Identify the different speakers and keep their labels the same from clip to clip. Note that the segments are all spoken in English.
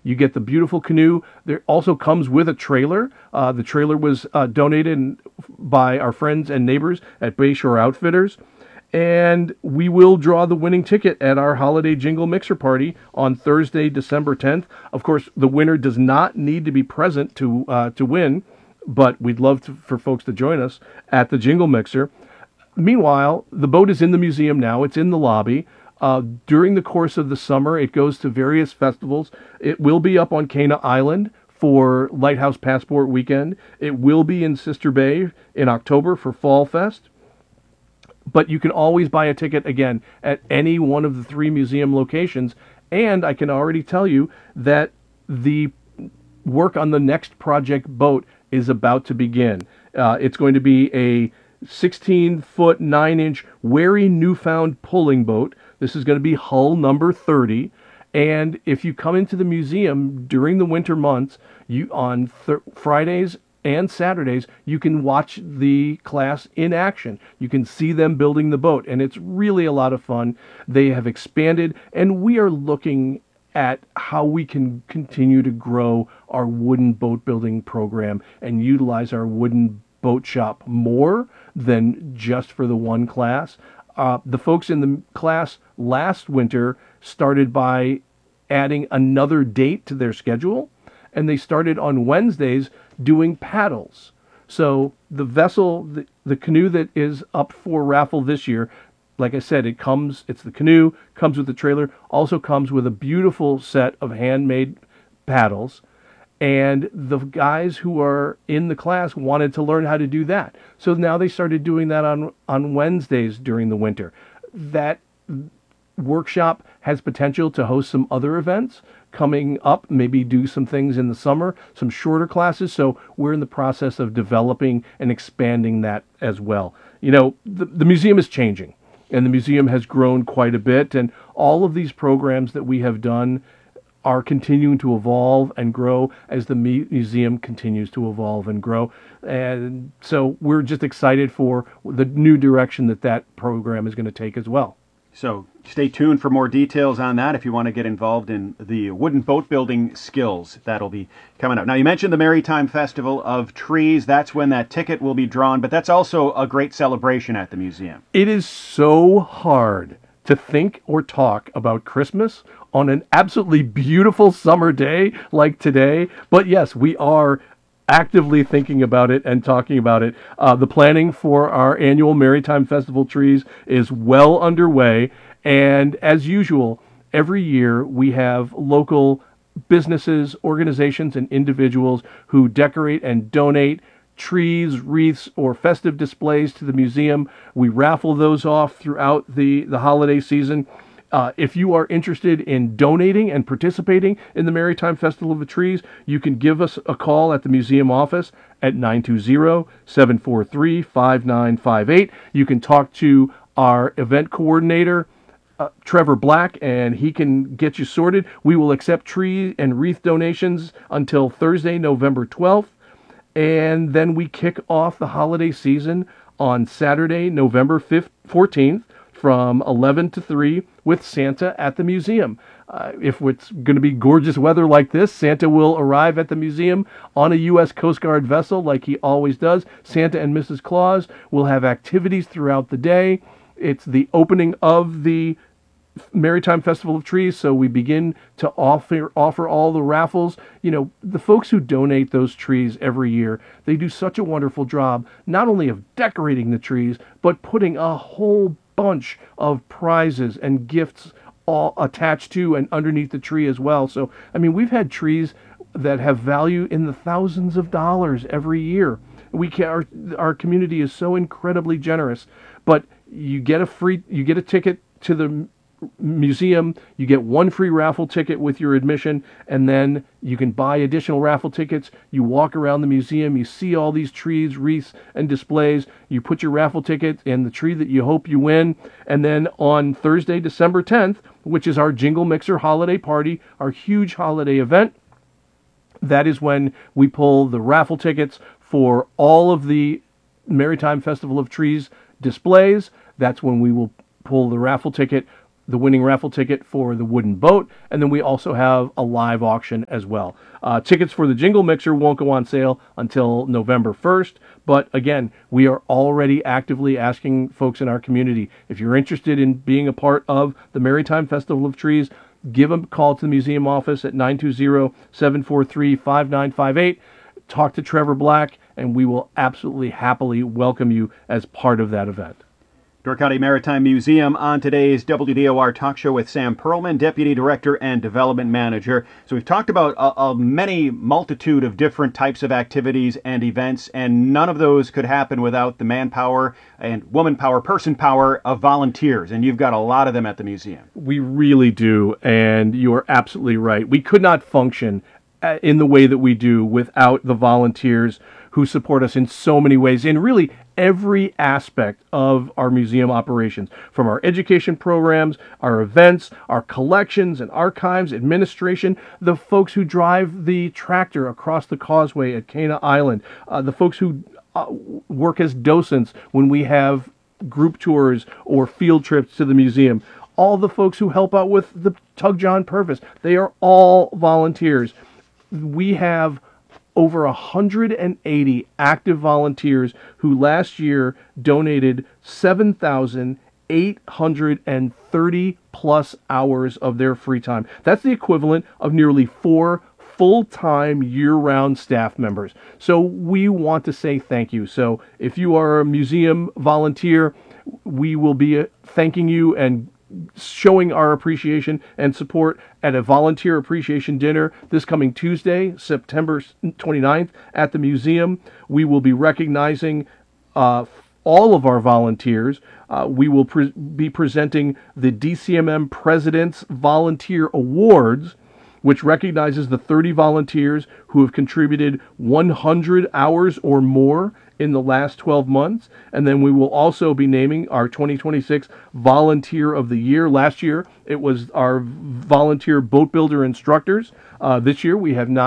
Speaker 1: You get the beautiful canoe. There also comes with a trailer. The trailer was donated by our friends and neighbors at Bayshore Outfitters. And we will draw the winning ticket at our holiday jingle mixer party on Thursday, December 10th. Of course, the winner does not need to be present to win, but we'd love for folks to join us at the jingle mixer. Meanwhile, the boat is in the museum now. It's in the lobby. During the course of the summer, it goes to various festivals. It will be up on Cana Island for Lighthouse Passport Weekend. It will be in Sister Bay in October for Fall Fest. But you can always buy a ticket, again, at any one of the 3 museum locations. And I can already tell you that the work on the next project boat is about to begin. It's going to be a 16-foot, 9-inch Wary Newfound pulling boat. This is going to be hull number 30. And if you come into the museum during the winter months, on Fridays and Saturdays, you can watch the class in action. You can see them building the boat, and it's really a lot of fun. They have expanded, and we are looking at how we can continue to grow our wooden boat building program and utilize our wooden boat shop more than just for the one class. The folks in the class last winter started by adding another date to their schedule, and they started on Wednesdays doing paddles. So the vessel, the canoe that is up for raffle this year, like I said, it's the canoe, comes with the trailer, also comes with a beautiful set of handmade paddles. And the guys who are in the class wanted to learn how to do that. So now they started doing that on Wednesdays during the winter. That workshop has potential to host some other events coming up, maybe do some things in the summer, some shorter classes. So we're in the process of developing and expanding that as well. You know, the museum is changing, and the museum has grown quite a bit, and all of these programs that we have done are continuing to evolve and grow as the museum continues to evolve and grow. And so we're just excited for the new direction that program is going to take as well.
Speaker 2: So stay tuned for more details on that if you want to get involved in the wooden boat building skills. That'll be coming up. Now, you mentioned the Maritime Festival of Trees. That's when that ticket will be drawn, but that's also a great celebration at the museum.
Speaker 1: It is so hard to think or talk about Christmas on an absolutely beautiful summer day like today. But yes, we are actively thinking about it and talking about it. The planning for our annual Maritime Festival Trees is well underway. And as usual, every year we have local businesses, organizations, and individuals who decorate and donate trees, wreaths, or festive displays to the museum. We raffle those off throughout the holiday season. If you are interested in donating and participating in the Maritime Festival of the Trees, you can give us a call at the museum office at 920-743-5958. You can talk to our event coordinator, Trevor Black, and he can get you sorted. We will accept tree and wreath donations until Thursday, November 12th. And then we kick off the holiday season on Saturday, November 14th from 11 to 3 with Santa at the museum. If it's going to be gorgeous weather like this, Santa will arrive at the museum on a U.S. Coast Guard vessel like he always does. Santa and Mrs. Claus will have activities throughout the day. It's the opening of the Maritime Festival of Trees, so we begin to offer all the raffles. You know, the folks who donate those trees every year, they do such a wonderful job, not only of decorating the trees, but putting a whole bunch of prizes and gifts all attached to and underneath the tree as well. So, I mean, we've had trees that have value in the thousands of dollars every year. Our community is so incredibly generous, but you get a ticket to the museum, you get one free raffle ticket with your admission, and then you can buy additional raffle tickets. You walk around the museum, you see all these trees, wreaths, and displays. You put your raffle ticket in the tree that you hope you win, and then on Thursday, December 10th, which is our Jingle Mixer holiday party, our huge holiday event, that is when we pull the raffle tickets for all of the Maritime Festival of Trees displays. That's when we will pull the raffle ticket the winning raffle ticket for the wooden boat, and then we also have a live auction as well. Tickets for the Jingle Mixer won't go on sale until November 1st, but again, we are already actively asking folks in our community, if you're interested in being a part of the Maritime Festival of Trees, give a call to the museum office at 920-743-5958. Talk to Trevor Black, and we will absolutely happily welcome you as part of that event.
Speaker 2: Door County Maritime Museum on today's WDOR Talk Show with Sam Perlman, Deputy Director and Development Manager. So we've talked about a many multitude of different types of activities and events, and none of those could happen without the manpower and woman power, person power of volunteers, and you've got a lot of them at the museum.
Speaker 1: We really do, and you are absolutely right. We could not function in the way that we do without the volunteers who support us in so many ways, in really every aspect of our museum operations, from our education programs, our events, our collections and archives, administration, the folks who drive the tractor across the causeway at Cana Island, the folks who work as docents when we have group tours or field trips to the museum, all the folks who help out with the Tug John Purvis. They are all volunteers. We have over 180 active volunteers who last year donated 7,830 plus hours of their free time. That's the equivalent of nearly 4 full-time year-round staff members. So we want to say thank you. So if you are a museum volunteer, we will be thanking you and showing our appreciation and support at a volunteer appreciation dinner this coming Tuesday, September 29th at the museum. We will be recognizing all of our volunteers. We will be presenting the DCMM President's Volunteer Awards, which recognizes the 30 volunteers who have contributed 100 hours or more in the last 12 months. And then we will also be naming our 2026 Volunteer of the Year. Last year, it was our volunteer boat builder instructors. This year, we don't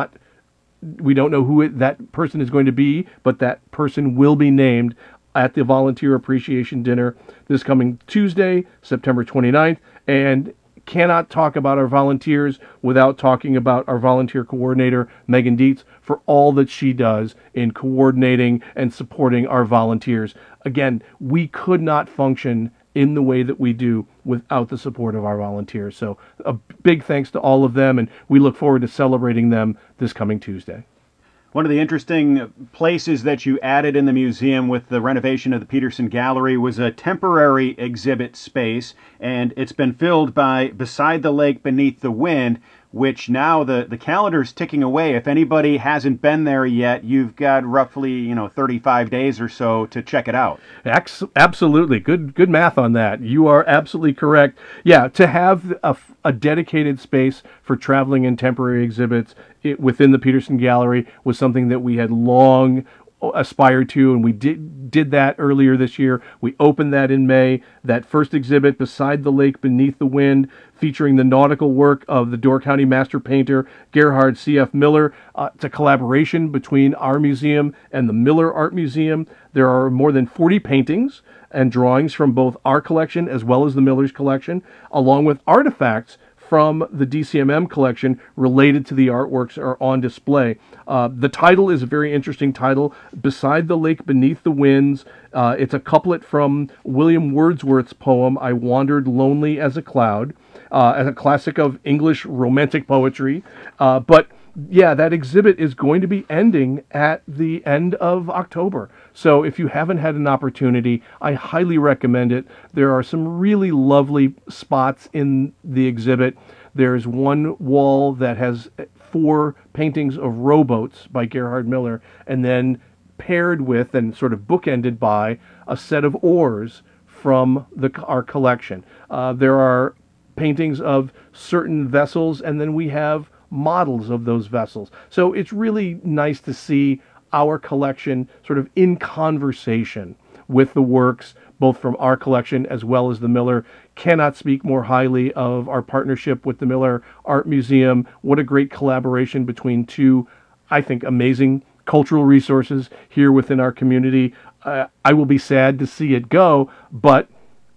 Speaker 1: know who that person is going to be, but that person will be named at the Volunteer Appreciation Dinner this coming Tuesday, September 29th. And cannot talk about our volunteers without talking about our volunteer coordinator, Megan Dietz, for all that she does in coordinating and supporting our volunteers. Again, we could not function in the way that we do without the support of our volunteers. So a big thanks to all of them, and we look forward to celebrating them this coming Tuesday.
Speaker 2: One of the interesting places that you added in the museum with the renovation of the Peterson Gallery was a temporary exhibit space, and it's been filled by Beside the Lake Beneath the Wind, which now the calendar's ticking away. If anybody hasn't been there yet, you've got roughly 35 days or so to check it out.
Speaker 1: Absolutely. Good math on that. You are absolutely correct. Yeah, to have a dedicated space for traveling and temporary exhibits within the Peterson Gallery was something that we had long aspired to, and we did that earlier this year. We opened that in May. That first exhibit, Beside the Lake Beneath the Wind, featuring the nautical work of the Door County master painter Gerhard C.F. Miller. It's a collaboration between our museum and the Miller Art Museum. There are more than 40 paintings and drawings from both our collection as well as the Miller's collection, along with artifacts from the DCMM collection related to the artworks are on display. The title is a very interesting title, Beside the Lake Beneath the Winds. It's a couplet from William Wordsworth's poem, I Wandered Lonely as a Cloud, as a classic of English romantic poetry. But yeah, that exhibit is going to be ending at the end of October. So if you haven't had an opportunity, I highly recommend it. There are some really lovely spots in the exhibit. There's one wall that has 4 paintings of rowboats by Gerhard Miller, and then paired with and sort of bookended by a set of oars from our collection. There are paintings of certain vessels, and then we have models of those vessels. So it's really nice to see our collection sort of in conversation with the works, both from our collection as well as the Miller. Cannot speak more highly of our partnership with the Miller Art Museum. What a great collaboration between two, I think, amazing cultural resources here within our community. I will be sad to see it go, but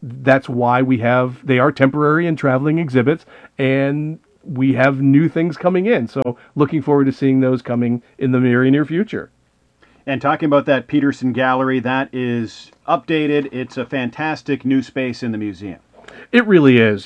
Speaker 1: that's why they are temporary and traveling exhibits, and we have new things coming in. So looking forward to seeing those coming in the very near future.
Speaker 2: And talking about that Peterson Gallery, that is updated. It's a fantastic new space in the museum.
Speaker 1: It really is.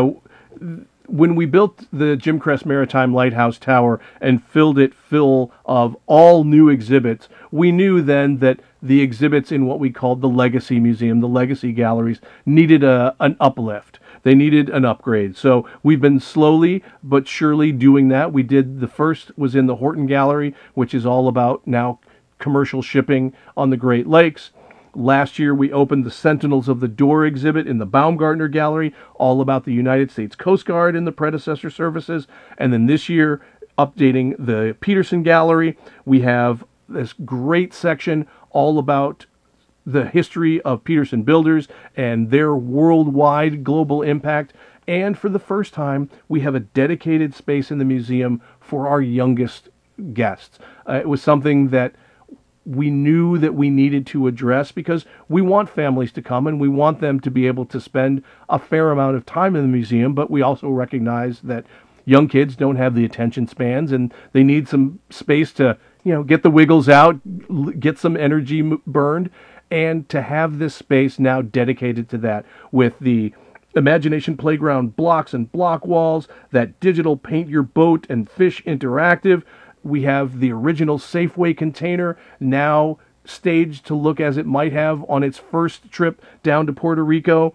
Speaker 1: When we built the Jim Crest Maritime Lighthouse Tower and filled it full of all new exhibits, we knew then that the exhibits in what we called the Legacy Museum, the Legacy Galleries, needed an uplift. They needed an upgrade. So we've been slowly but surely doing that. The first was in the Horton Gallery, which is all about now commercial shipping on the Great Lakes. Last year, we opened the Sentinels of the Door exhibit in the Baumgartner Gallery, all about the United States Coast Guard and the predecessor services. And then this year, updating the Peterson Gallery, we have this great section all about the history of Peterson Builders and their worldwide global impact. And for the first time, we have a dedicated space in the museum for our youngest guests. It was something that we knew that we needed to address because we want families to come and we want them to be able to spend a fair amount of time in the museum, but we also recognize that young kids don't have the attention spans and they need some space to, get the wiggles out, get some energy burned, and to have this space now dedicated to that with the Imagination Playground blocks and block walls, that digital paint your boat and fish interactive. We have the original Safeway container now staged to look as it might have on its first trip down to Puerto Rico.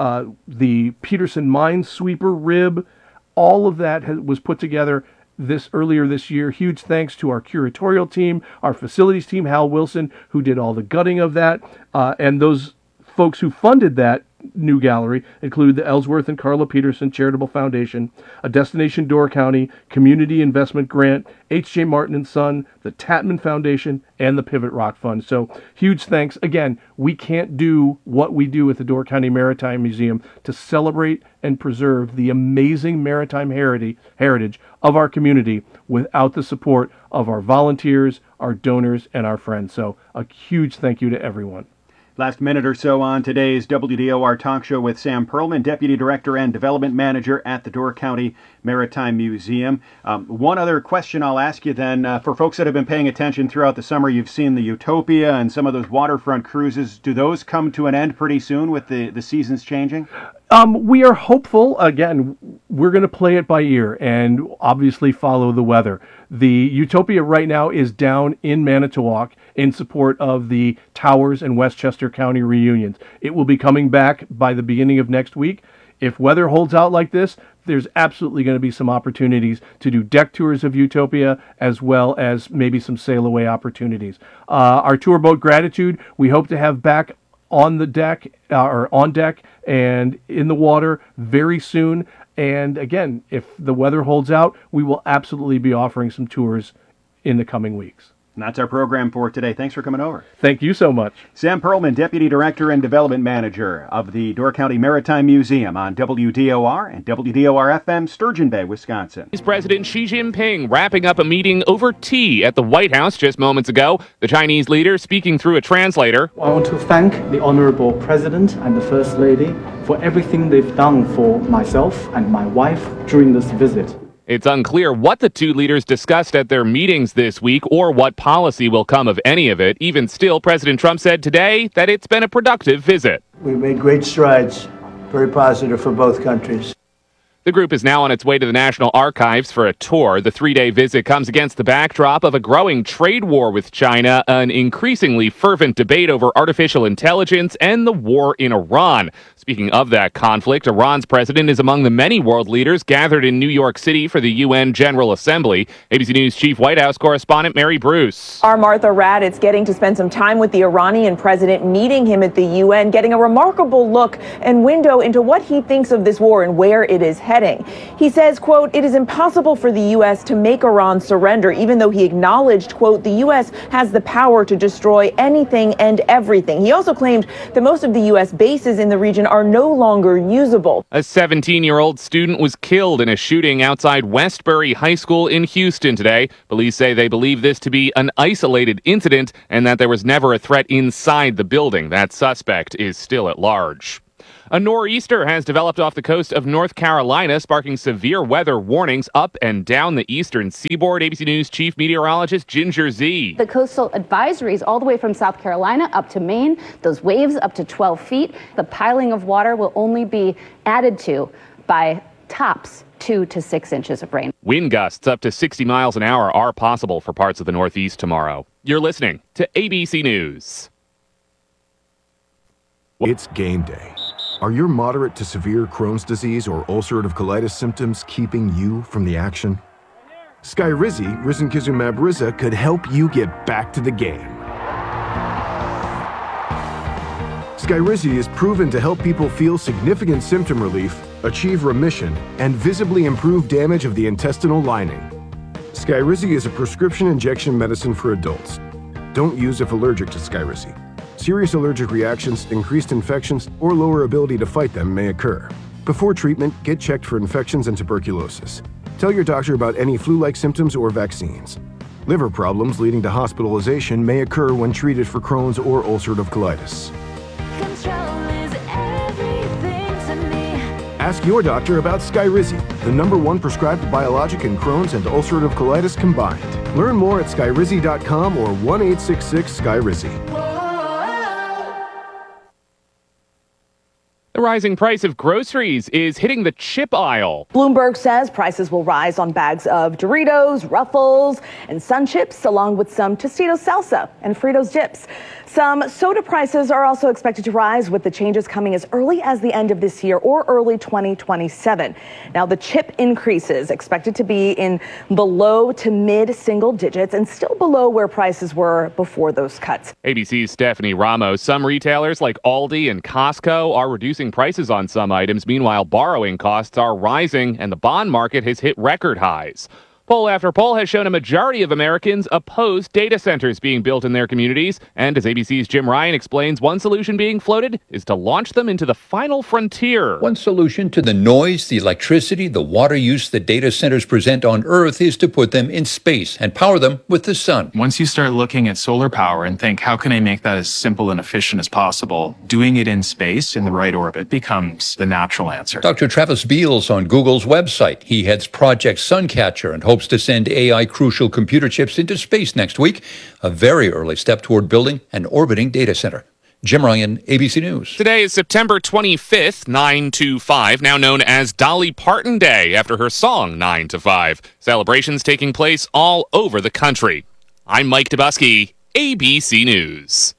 Speaker 1: The Peterson Minesweeper rib, all of that was put together earlier this year. Huge thanks to our curatorial team, our facilities team, Hal Wilson, who did all the gutting of that, and those folks who funded that new gallery include the Ellsworth and Carla Peterson Charitable Foundation, a Destination Door County Community Investment Grant, H.J. Martin & Son, the Tatman Foundation, and the Pivot Rock Fund. So huge thanks. Again, we can't do what we do at the Door County Maritime Museum to celebrate and preserve the amazing maritime heritage of our community without the support of our volunteers, our donors, and our friends. So a huge thank you to everyone.
Speaker 2: Last minute or so on today's WDOR Talk Show with Sam Perlman, Deputy Director and Development Manager at the Door County Maritime Museum. One other question I'll ask you then, for folks that have been paying attention throughout the summer, you've seen the Utopia and some of those waterfront cruises. Do those come to an end pretty soon with the seasons changing?
Speaker 1: We are hopeful. Again, we're going to play it by ear and obviously follow the weather. The Utopia right now is down in Manitowoc in support of the Towers and Westchester County reunions. It will be coming back by the beginning of next week. If weather holds out like this, there's absolutely going to be some opportunities to do deck tours of Utopia as well as maybe some sail away opportunities. Our tour boat Gratitude, we hope to have back on the deck or on deck and in the water very soon. And again, if the weather holds out, we will absolutely be offering some tours in the coming weeks.
Speaker 2: And that's our program for today. Thanks for coming over.
Speaker 1: Thank you so much.
Speaker 2: Sam Perlman, Deputy Director and Development Manager of the Door County Maritime Museum on WDOR and WDOR-FM, Sturgeon Bay, Wisconsin.
Speaker 3: President Xi Jinping wrapping up a meeting over tea at the White House just moments ago. The Chinese leader speaking through a translator.
Speaker 4: I want to thank the Honorable President and the First Lady for everything they've done for myself and my wife during this visit.
Speaker 3: It's unclear what the two leaders discussed at their meetings this week or what policy will come of any of it. Even still, President Trump said today that it's been a productive visit.
Speaker 5: We made great strides, very positive for both countries.
Speaker 3: The group is now on its way to the National Archives for a tour. The three-day visit comes against the backdrop of a growing trade war with China, an increasingly fervent debate over artificial intelligence, and the war in Iran. Speaking of that conflict, Iran's president is among the many world leaders gathered in New York City for the UN General Assembly. ABC News Chief White House correspondent Mary Bruce.
Speaker 6: Our Martha Raddatz getting to spend some time with the Iranian president, meeting him at the UN, getting a remarkable look and window into what he thinks of this war and where it is heading. He says, quote, "It is impossible for the U.S. to make Iran surrender," even though he acknowledged, quote, "the U.S. has the power to destroy anything and everything." He also claimed that most of the U.S. bases in the region are no longer usable.
Speaker 3: A 17-year-old student was killed in a shooting outside Westbury High School in Houston today. Police say they believe this to be an isolated incident and that there was never a threat inside the building. That suspect is still at large. A nor'easter has developed off the coast of North Carolina, sparking severe weather warnings up and down the eastern seaboard. ABC News Chief Meteorologist Ginger Zee.
Speaker 7: The coastal advisories all the way from South Carolina up to Maine, those waves up to 12 feet. The piling of water will only be added to by tops 2 to 6 inches of rain.
Speaker 3: Wind gusts up to 60 miles an hour are possible for parts of the Northeast tomorrow. You're listening to ABC News.
Speaker 8: It's game day. Are your moderate to severe Crohn's disease or ulcerative colitis symptoms keeping you from the action? Skyrizi, risankizumab Riza, could help you get back to the game. Skyrizi is proven to help people feel significant symptom relief, achieve remission, and visibly improve damage of the intestinal lining. Skyrizi is a prescription injection medicine for adults. Don't use if allergic to Skyrizi. Serious allergic reactions, increased infections, or lower ability to fight them may occur. Before treatment, get checked for infections and tuberculosis. Tell your doctor about any flu-like symptoms or vaccines. Liver problems leading to hospitalization may occur when treated for Crohn's or ulcerative colitis. Ask your doctor about Skyrizi, the #1 prescribed biologic in Crohn's and ulcerative colitis combined. Learn more at skyrizi.com or 1-866-SKYRIZI.
Speaker 3: The rising price of groceries is hitting the chip aisle.
Speaker 6: Bloomberg says prices will rise on bags of Doritos, Ruffles, and Sun Chips, along with some Tostitos salsa and Fritos dips. Some soda prices are also expected to rise, with the changes coming as early as the end of this year or early 2027. Now, the chip increases expected to be in the low to mid single digits and still below where prices were before those cuts.
Speaker 3: ABC's Stephanie Ramos. Some retailers like Aldi and Costco are reducing prices on some items. Meanwhile, borrowing costs are rising and the bond market has hit record highs. Poll after poll has shown a majority of Americans oppose data centers being built in their communities. And as ABC's Jim Ryan explains, one solution being floated is to launch them into the final frontier.
Speaker 9: One solution to the noise, the electricity, the water use that data centers present on Earth is to put them in space and power them with the sun.
Speaker 10: Once you start looking at solar power and think, how can I make that as simple and efficient as possible? Doing it in space in the right orbit becomes the natural answer.
Speaker 9: Dr. Travis Beals on Google's website. He heads Project Suncatcher and hopes to send AI crucial computer chips into space next week, a very early step toward building an orbiting data center. Jim Ryan, ABC News.
Speaker 3: Today is September 25th, 9/25, now known as Dolly Parton Day after her song 9 to 5. Celebrations taking place all over the country. I'm Mike Dubusky, ABC News.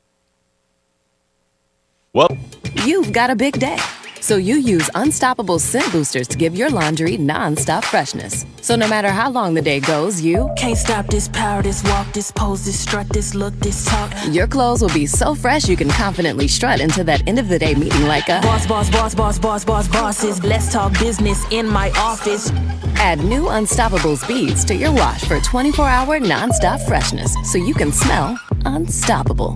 Speaker 11: Well, you've got a big day. So you use Unstoppable Scent Boosters to give your laundry non-stop freshness. So no matter how long the day goes, you
Speaker 12: can't stop this power, this walk, this pose, this strut, this look, this talk.
Speaker 11: Your clothes will be so fresh you can confidently strut into that end of the day meeting like a
Speaker 12: bosses. Let's talk business in my office.
Speaker 11: Add new Unstoppables beads to your wash for 24-hour non-stop freshness so you can smell unstoppable.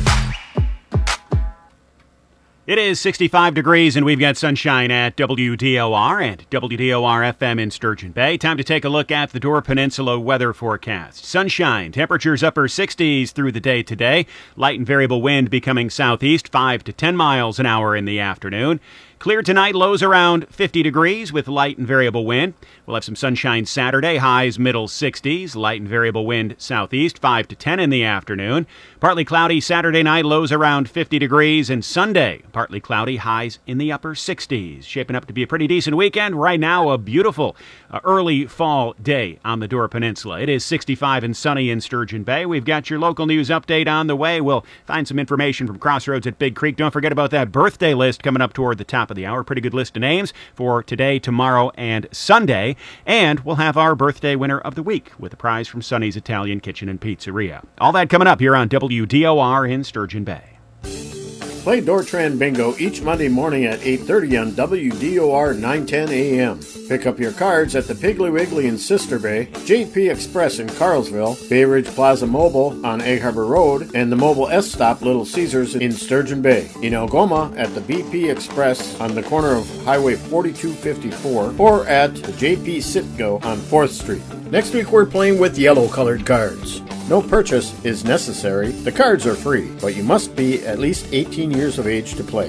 Speaker 2: It is 65 degrees, and we've got sunshine at WDOR and WDOR-FM in Sturgeon Bay. Time to take a look at the Door Peninsula weather forecast. Sunshine, temperatures upper 60s through the day today. Light and variable wind becoming southeast, 5 to 10 miles an hour in the afternoon. Clear tonight, lows around 50 degrees with light and variable wind. We'll have some sunshine Saturday, highs middle 60s, light and variable wind southeast, 5 to 10 in the afternoon. Partly cloudy Saturday night, lows around 50 degrees, and Sunday, partly cloudy, highs in the upper 60s. Shaping up to be a pretty decent weekend. Right now, a beautiful early fall day on the Door Peninsula. It is 65 and sunny in Sturgeon Bay. We've got your local news update on the way. We'll find some information from Crossroads at Big Creek. Don't forget about that birthday list coming up toward the top of the hour. Pretty good list of names for today, tomorrow, and Sunday. And we'll have our birthday winner of the week with a prize from Sonny's Italian Kitchen and Pizzeria. All that coming up here on WDOR in Sturgeon Bay.
Speaker 13: Play Dortran Bingo each Monday morning at 8:30 on WDOR 910 AM. Pick up your cards at the Piggly Wiggly in Sister Bay, JP Express in Carlsville, Bay Ridge Plaza Mobile on Egg Harbor Road, and the Mobile S Stop Little Caesars in Sturgeon Bay. In Algoma at the BP Express on the corner of Highway 4254, or at the JP Sitco on 4th Street. Next week we're playing with yellow-colored cards. No purchase is necessary. The cards are free, but you must be at least 18 years of age to play.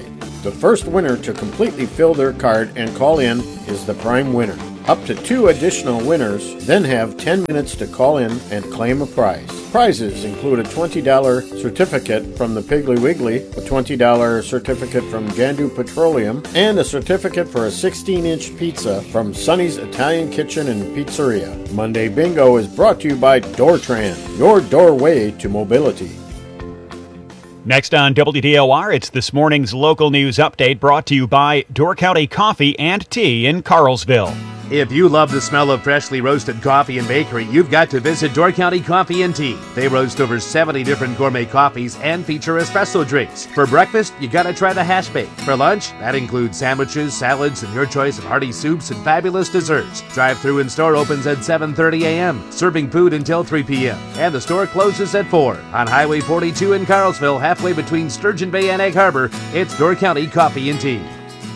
Speaker 13: The first winner to completely fill their card and call in is the prime winner. Up to 2 additional winners then have 10 minutes to call in and claim a prize. Prizes include a $20 certificate from the Piggly Wiggly, a $20 certificate from Jandu Petroleum, and a certificate for a 16-inch pizza from Sonny's Italian Kitchen and Pizzeria. Monday Bingo is brought to you by Doortran, your doorway to mobility.
Speaker 14: Next on WDOR, it's this morning's local news update brought to you by Door County Coffee and Tea in Carlsville.
Speaker 15: If you love the smell of freshly roasted coffee and bakery, you've got to visit Door County Coffee and Tea. They roast over 70 different gourmet coffees and feature espresso drinks. For breakfast, you gotta try the hash bake. For lunch, that includes sandwiches, salads, and your choice of hearty soups and fabulous desserts. Drive-through and store opens at 7:30 a.m., serving food until 3 p.m. And the store closes at 4. On Highway 42 in Carlsville, halfway between Sturgeon Bay and Egg Harbor, it's Door County Coffee and Tea.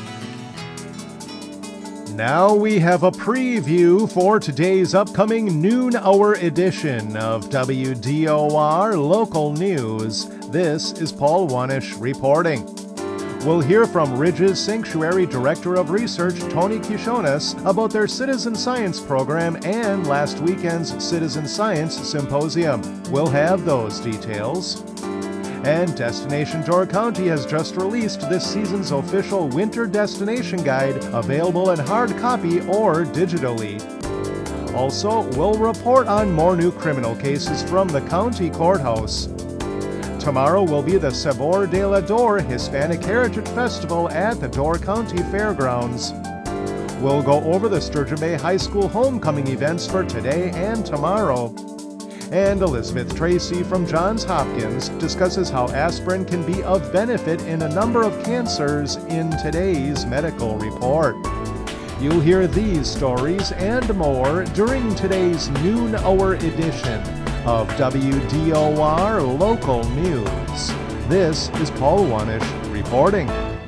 Speaker 16: Now we have a preview for today's upcoming noon hour edition of WDOR Local News. This is Paul Wanish reporting. We'll hear from Ridge's Sanctuary Director of Research, Tony Kishonis, about their Citizen Science program and last weekend's Citizen Science Symposium. We'll have those details. And Destination Door County has just released this season's official winter destination guide, available in hard copy or digitally. Also, we'll report on more new criminal cases from the county courthouse. Tomorrow will be the Sabor de la Door Hispanic Heritage Festival at the Door County Fairgrounds. We'll go over the Sturgeon Bay High School homecoming events for today and tomorrow. And Elizabeth Tracy from Johns Hopkins discusses how aspirin can be of benefit in a number of cancers in today's medical report. You'll hear these stories and more during today's noon hour edition of WDOR Local News. This is Paul Wanish reporting.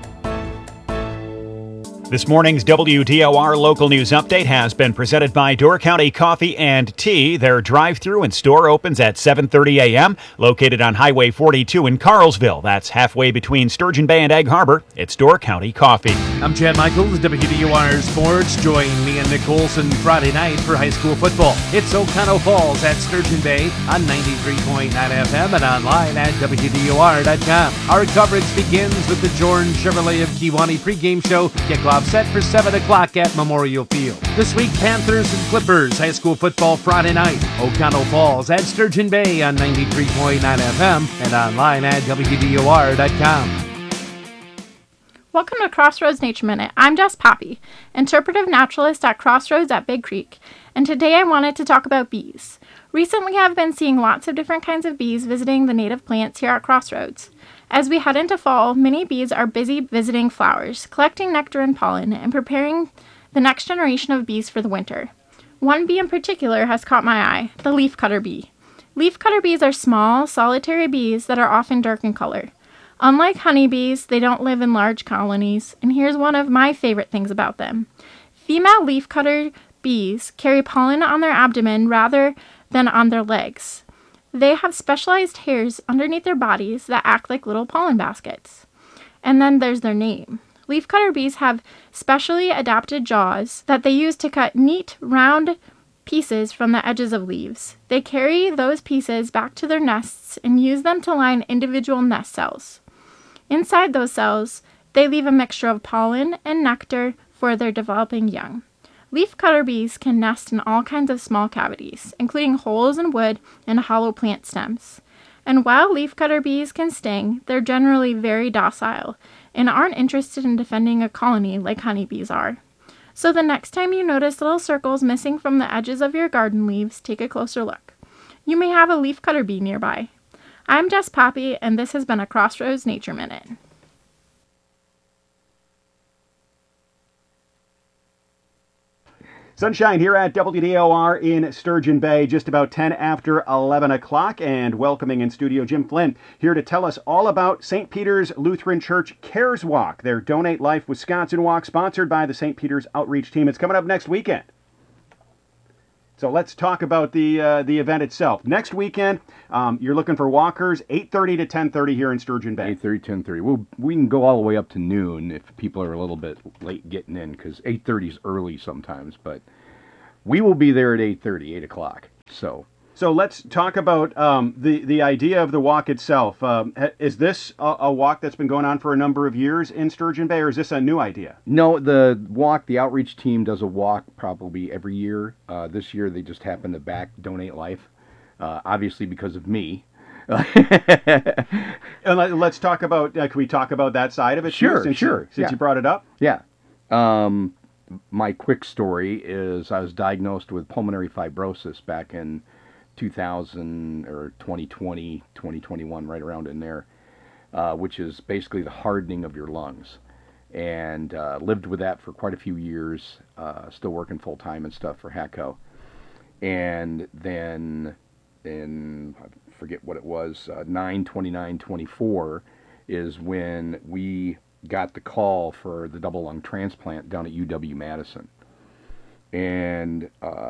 Speaker 14: This morning's WDOR Local News Update has been presented by Door County Coffee and Tea. Their drive-through and store opens at 7:30 a.m., located on Highway 42 in Carlsville. That's halfway between Sturgeon Bay and Egg Harbor. It's Door County Coffee.
Speaker 15: I'm Chad Michaels, WDOR Sports. Join me and Nick Olson Friday night for high school football. It's Oconto Falls at Sturgeon Bay on 93.9 FM and online at WDOR.com. Our coverage begins with the Jorn Chevrolet of Kewanee pregame show. Kickoff set for 7 o'clock at Memorial Field. This week, Panthers and Clippers high school football Friday night. Oconto Falls at Sturgeon Bay on 93.9 FM and online at WDOR.com.
Speaker 17: Welcome to Crossroads Nature Minute. I'm Jess Poppy, interpretive naturalist at Crossroads at Big Creek, and today I wanted to talk about bees. Recently, I've been seeing lots of different kinds of bees visiting the native plants here at Crossroads. As we head into fall, many bees are busy visiting flowers, collecting nectar and pollen, and preparing the next generation of bees for the winter. One bee in particular has caught my eye, the leafcutter bee. Leafcutter bees are small, solitary bees that are often dark in color. Unlike honeybees, they don't live in large colonies, and here's one of my favorite things about them. Female leafcutter bees carry pollen on their abdomen rather than on their legs. They have specialized hairs underneath their bodies that act like little pollen baskets. And then there's their name. Leafcutter bees have specially adapted jaws that they use to cut neat, round pieces from the edges of leaves. They carry those pieces back to their nests and use them to line individual nest cells. Inside those cells, they leave a mixture of pollen and nectar for their developing young. Leafcutter bees can nest in all kinds of small cavities, including holes in wood and hollow plant stems. And while leafcutter bees can sting, they're generally very docile and aren't interested in defending a colony like honeybees are. So the next time you notice little circles missing from the edges of your garden leaves, take a closer look. You may have a leafcutter bee nearby. I'm Jess Poppy, and this has been a Crossroads Nature Minute.
Speaker 2: Sunshine here at WDOR in Sturgeon Bay, just about 10 after 11 o'clock, and welcoming in studio Jim Flynn here to tell us all about St. Peter's Lutheran Church Cares Walk, their Donate Life Wisconsin Walk, sponsored by the St. Peter's Outreach Team. It's coming up next weekend. So let's talk about the event itself. Next weekend, you're looking for walkers, 8:30 to 10:30 here in Sturgeon Bay.
Speaker 18: 8:30, 10:30. We can go all the way up to noon if people are a little bit late getting in, because 8:30 is early sometimes. But we will be there at 8:30, 8 o'clock.
Speaker 2: So let's talk about the idea of the walk itself. Is this a walk that's been going on for a number of years in Sturgeon Bay, or is this a new idea?
Speaker 18: No, the outreach team does a walk probably every year. This year they just happened to donate life, obviously because of me.
Speaker 2: And let's talk about, can we talk about that side of it?
Speaker 18: Sure,
Speaker 2: Since you brought it up?
Speaker 18: Yeah. My quick story is I was diagnosed with pulmonary fibrosis back in 2000 or 2020, 2021, right around in there, which is basically the hardening of your lungs. And lived with that for quite a few years, still working full-time and stuff for HACO. And then in, I forget what it was, 9/29/24 is when we got the call for the double lung transplant down at UW-Madison. And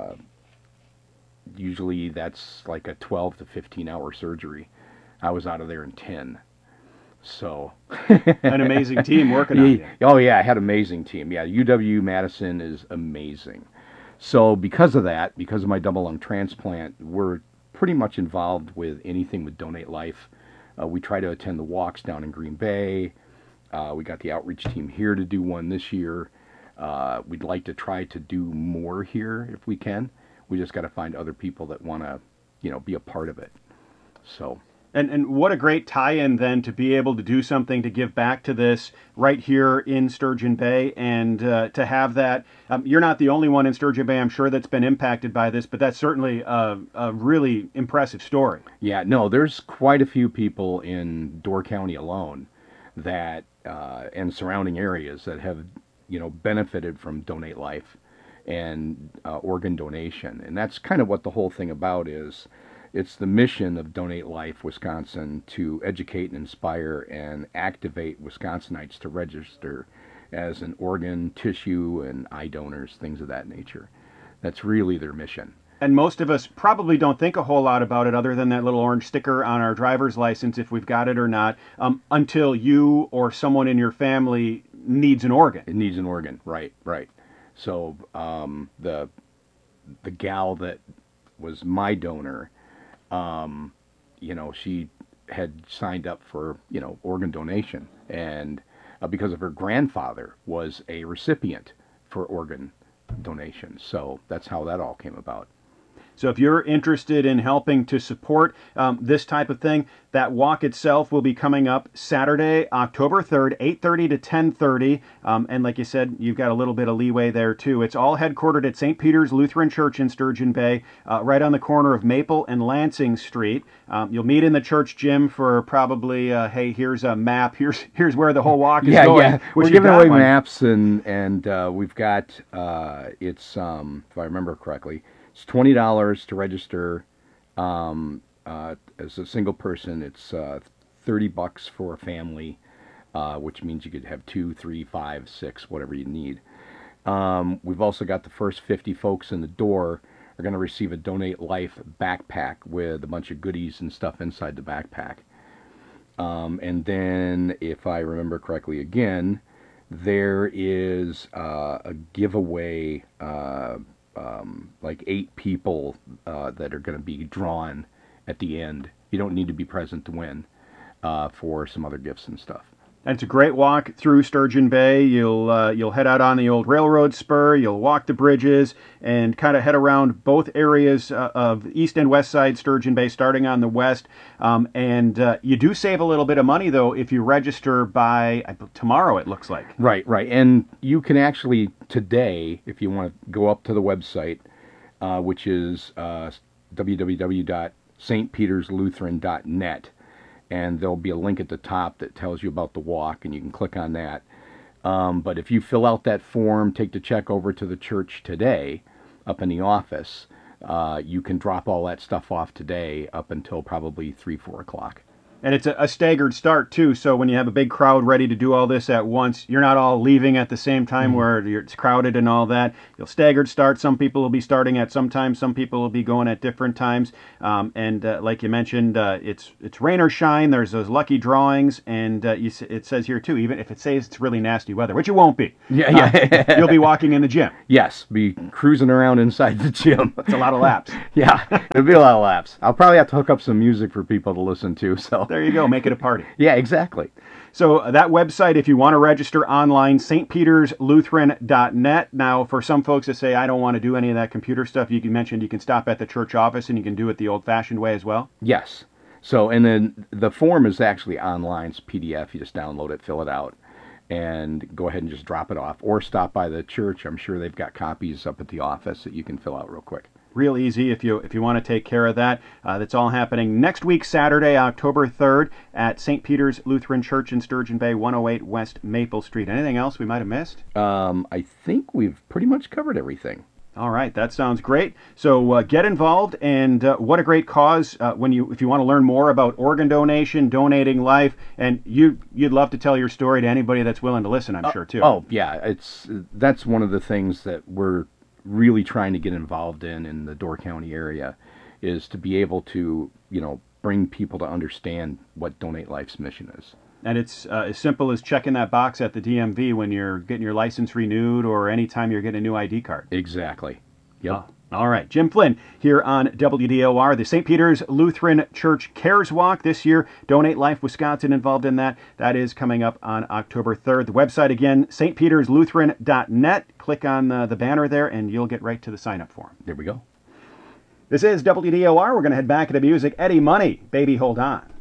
Speaker 18: usually that's like a 12 to 15 hour surgery. I was out of there in 10. So
Speaker 2: an amazing team working on you.
Speaker 18: Oh yeah, I had an amazing team. Yeah, UW-Madison is amazing. So because of that, because of my double lung transplant, we're pretty much involved with anything with Donate Life. We try to attend the walks down in Green Bay. We got the outreach team here to do one this year. We'd like to try to do more here if we can. We just got to find other people that want to, be a part of it. So.
Speaker 2: And what a great tie-in then to be able to do something to give back to this right here in Sturgeon Bay, and to have that. You're not the only one in Sturgeon Bay, I'm sure, that's been impacted by this, but that's certainly a really impressive story.
Speaker 18: Yeah, no, there's quite a few people in Door County alone that and surrounding areas that have benefited from Donate Life and organ donation. And that's kind of what the whole thing about is. It's the mission of Donate Life Wisconsin to educate and inspire and activate Wisconsinites to register as an organ, tissue, and eye donors, things of that nature. That's really their mission.
Speaker 2: And most of us probably don't think a whole lot about it other than that little orange sticker on our driver's license, if we've got it or not, until you or someone in your family needs an organ.
Speaker 18: It needs an organ, right. So the gal that was my donor, she had signed up for, organ donation, and because of her grandfather was a recipient for organ donation. So that's how that all came about.
Speaker 2: So if you're interested in helping to support this type of thing, that walk itself will be coming up Saturday, October 3rd, 8:30 to 10:30. And like you said, you've got a little bit of leeway there too. It's all headquartered at St. Peter's Lutheran Church in Sturgeon Bay, right on the corner of Maple and Lansing Street. You'll meet in the church gym for probably, hey, here's a map. Here's where the whole walk is going.
Speaker 18: Yeah, we're giving away maps, and we've got, it's, if I remember correctly, it's $20 to register. As a single person, it's $30 for a family, which means you could have 2, 3, 5, 6, whatever you need. We've also got the first 50 folks in the door are going to receive a Donate Life backpack with a bunch of goodies and stuff inside the backpack. And then, if I remember correctly again, there is a giveaway, like 8 people that are going to be drawn at the end. You don't need to be present to win, for some other gifts and stuff.
Speaker 2: And it's a great walk through Sturgeon Bay. You'll head out on the old railroad spur. You'll walk the bridges and kind of head around both areas of east and west side Sturgeon Bay, starting on the west. And you do save a little bit of money, though, if you register by tomorrow, it looks like.
Speaker 18: Right. And you can actually, today, if you want to go up to the website, which is www.stpeterslutheran.net, and there'll be a link at the top that tells you about the walk, and you can click on that. But if you fill out that form, take the check over to the church today, up in the office, you can drop all that stuff off today up until probably 3, 4 o'clock.
Speaker 2: And it's a staggered start, too, so when you have a big crowd ready to do all this at once, you're not all leaving at the same time where it's crowded and all that. You'll staggered start. Some people will be starting at some time. Some people will be going at different times. And like you mentioned, it's rain or shine. There's those lucky drawings. And it says here, too, even if it says it's really nasty weather, which it won't be.
Speaker 18: Yeah.
Speaker 2: You'll be walking in the gym.
Speaker 18: Yes, be cruising around inside the gym.
Speaker 2: It's a lot of laps.
Speaker 18: Yeah, it'll be a lot of laps. I'll probably have to hook up some music for people to listen to, so...
Speaker 2: There you go. Make it a party.
Speaker 18: Yeah, exactly.
Speaker 2: So that website, if you want to register online, stpeterslutheran.net. Now, for some folks that say, I don't want to do any of that computer stuff, you mentioned you can stop at the church office and you can do it the old-fashioned way as well?
Speaker 18: Yes. So, and then the form is actually online. It's PDF. You just download it, fill it out, and go ahead and just drop it off. Or stop by the church. I'm sure they've got copies up at the office that you can fill out real quick.
Speaker 2: Real easy if you want to take care of that. That's all happening next week, Saturday, October 3rd, at St. Peter's Lutheran Church in Sturgeon Bay, 108 West Maple Street. Anything else we might have missed?
Speaker 18: I think we've pretty much covered everything.
Speaker 2: All right, that sounds great. So get involved, and what a great cause! If you want to learn more about organ donation, donating life, and you'd love to tell your story to anybody that's willing to listen, I'm sure too.
Speaker 18: Oh yeah, that's one of the things that we're really trying to get involved in the Door County area, is to be able to, bring people to understand what Donate Life's mission is.
Speaker 2: And it's as simple as checking that box at the DMV when you're getting your license renewed or anytime you're getting a new ID card.
Speaker 18: Exactly. Yep.
Speaker 2: All right. Jim Flynn here on WDOR, the St. Peter's Lutheran Church Cares Walk this year. Donate Life Wisconsin involved in that. That is coming up on October 3rd. The website again, stpeterslutheran.net. Click on the banner there and you'll get right to the sign-up form.
Speaker 18: There we go.
Speaker 2: This is WDOR. We're going to head back into music. Eddie Money, Baby Hold On.